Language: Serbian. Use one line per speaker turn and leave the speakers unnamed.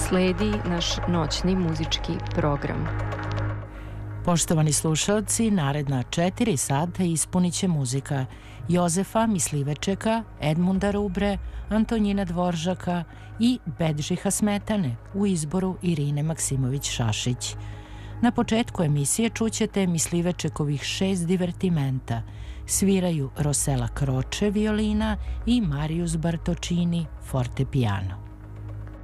Sledi naš noćni muzički program.
Poštovani slušalci, naredna 4 sata ispunit će muzika Jozefa Mislivečeka, Edmunda Rubre, Antonjina Dvoržaka i Bedžiha Smetane u izboru Irine Maksimović-Šašić. Na početku emisije čućete Mislivečekovih 6 divertimenta. Sviraju Rosela Kroče, violina i Marius Bartočini, fortepiano.